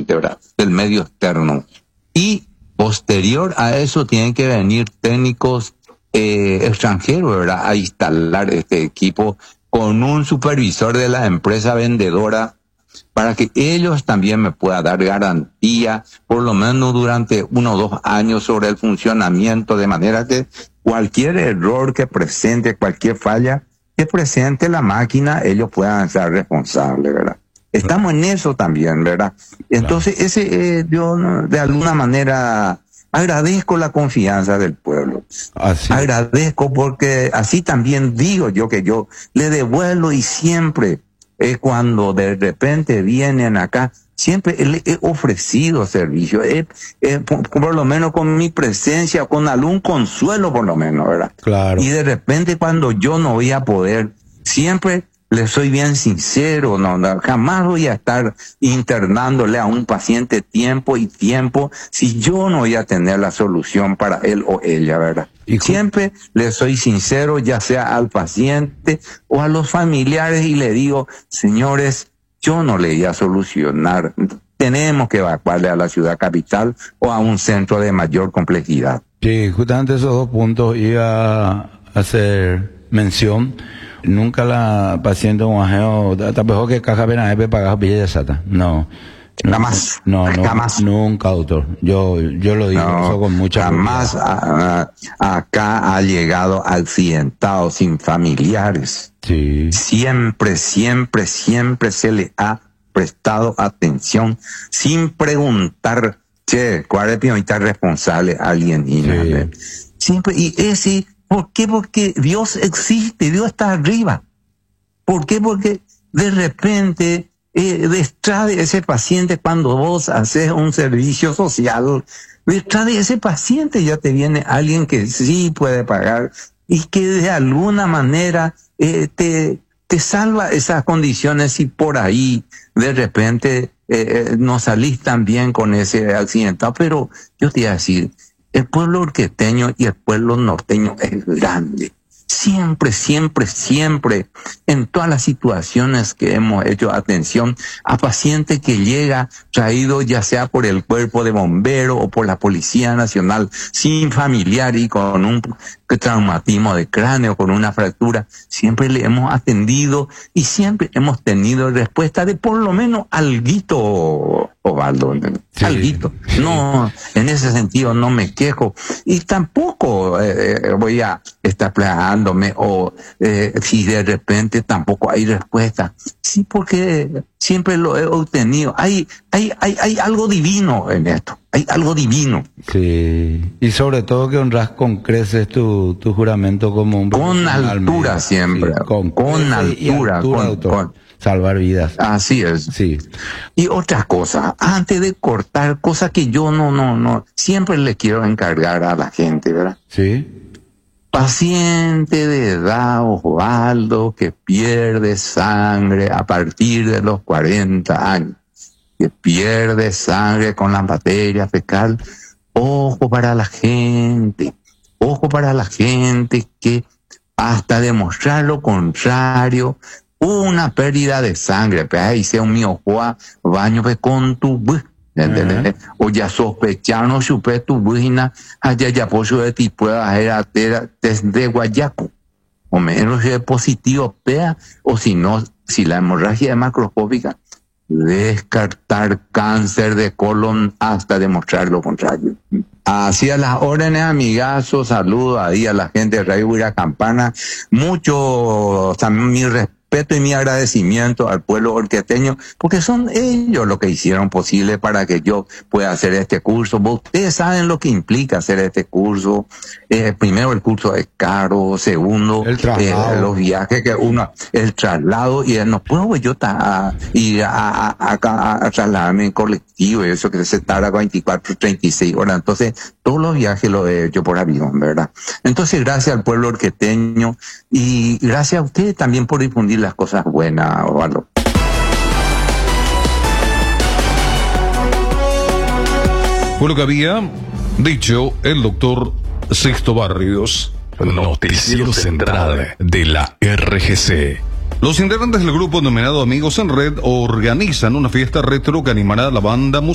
gente, ¿verdad? Del medio externo. Y posterior a eso tienen que venir técnicos extranjeros, ¿verdad? A instalar este equipo con un supervisor de la empresa vendedora para que ellos también me puedan dar garantía, por lo menos durante 1 o 2 años sobre el funcionamiento, de manera que cualquier error que presente, cualquier falla que presente la máquina, ellos puedan ser responsables, ¿verdad? Estamos en eso también, ¿verdad? Entonces, yo de alguna manera agradezco la confianza del pueblo. Así. Agradezco porque así también digo yo que yo le devuelvo y siempre, cuando de repente vienen acá, siempre le he ofrecido servicio, por lo menos con mi presencia, con algún consuelo por lo menos, ¿verdad? Claro. Y de repente cuando yo no voy a poder, siempre le soy bien sincero, jamás voy a estar internándole a un paciente tiempo y tiempo si yo no voy a tener la solución para él o ella, ¿verdad? Siempre le soy sincero, ya sea al paciente o a los familiares, y le digo, señores, yo no le voy a solucionar, tenemos que evacuarle a la ciudad capital o a un centro de mayor complejidad. Sí, justamente esos 2 puntos iba a hacer mención. Nunca la paciente mojeo, tampoco que caja pena pagar billetes sata. No. Jamás. No, jamás. Nunca, doctor. Yo lo digo eso con mucha jamás acá ha llegado accidentado sin familiares. Sí. Siempre se le ha prestado atención sin preguntar, ¿cuál es el responsable? Alienígena. Sí. Siempre, y ese, ¿por qué? Porque Dios existe, Dios está arriba. ¿Por qué? Porque de repente, detrás de ese paciente, cuando vos haces un servicio social, detrás de ese paciente ya te viene alguien que sí puede pagar y que de alguna manera te salva esas condiciones, y por ahí de repente no salís tan bien con ese accidentado. Pero yo te iba a decir, el pueblo orqueteño y el pueblo norteño es grande. Siempre, en todas las situaciones que hemos hecho atención a paciente que llega traído ya sea por el cuerpo de bomberos o por la Policía Nacional, sin familiar y con un traumatismo de cráneo, con una fractura, siempre le hemos atendido y siempre hemos tenido respuesta de por lo menos alguito, Osvaldo. Sí. Alguito. No, en ese sentido no me quejo, y tampoco voy a estar plagándome o si de repente tampoco hay respuesta. Sí, porque siempre lo he obtenido. Hay algo divino en esto. Hay algo divino. Sí. Y sobre todo que honras con creces tu juramento como un... Con altura siempre. Sí, con altura. Con salvar vidas. Así es. Sí. Y otra cosa, antes de cortar, cosa que yo no, siempre le quiero encargar a la gente, ¿verdad? Sí. Paciente de edad, Osvaldo, que pierde sangre a partir de los 40 años, que pierde sangre con la materia fecal, ojo para la gente que hasta demostrar lo contrario, una pérdida de sangre, pues ahí sea un mío baño con tu o ya sospecharon chupé tu bujina allá ya pollo de tipo desde Guayaco, o menos si es positivo pea, o si no, si la hemorragia es macroscópica, descartar cáncer de colon hasta demostrar lo contrario. Así a las órdenes, amigazos, saludos ahí a la gente de Radio Huira Campana, mucho también mi respeto y mi agradecimiento al pueblo orqueteño, porque son ellos los que hicieron posible para que yo pueda hacer este curso. Ustedes saben lo que implica hacer este curso. Primero, el curso es caro. Segundo, los viajes que uno, el traslado, y no puedo yo ir a trasladarme en colectivo, y eso que se tarda 24, 36 horas. Entonces, todos los viajes los he hecho por avión, ¿verdad? Entonces, gracias al pueblo orqueteño y gracias a ustedes también por difundir las cosas buenas, Osvaldo. Fue lo que había dicho el doctor Sixto Barrios. Noticiero Central de la RGC. Los integrantes del grupo denominado Amigos en Red organizan una fiesta retro que animará a la banda musical